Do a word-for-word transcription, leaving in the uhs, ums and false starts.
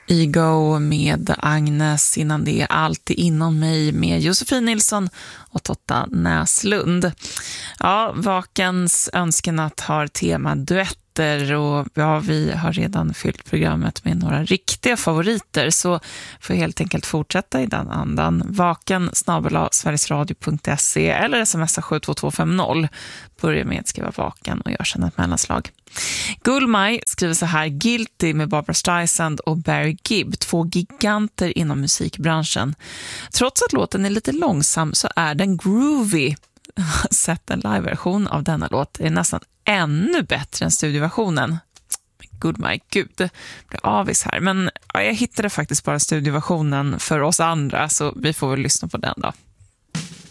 Ego med Agnes, innan det är Alltid inom mig med Josefin Nilsson och Totta Näslund. Ja, Vakens önskenatt har tema duetter och ja, vi har redan fyllt programmet med några riktiga favoriter, så får helt enkelt fortsätta i den andan. Vaken snabel-a sverigesradio punkt se eller smsa sju två två fem noll. Börja med att skriva vaken och gör sedan ett mellanslag. Gullmaj skriver så här: Guilty med Barbra Streisand och Barry Gibb, två giganter inom musikbranschen. Trots att låten är lite långsam så är den groovy. Sett en liveversion av denna låt är nästan ännu bättre än studioversionen. Gullmaj, gud, det blir avis här. Men ja, jag hittade faktiskt bara studioversionen för oss andra, så vi får väl lyssna på den då.